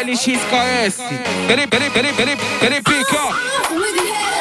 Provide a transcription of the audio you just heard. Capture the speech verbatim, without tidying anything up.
L X K S. Verifica. With your head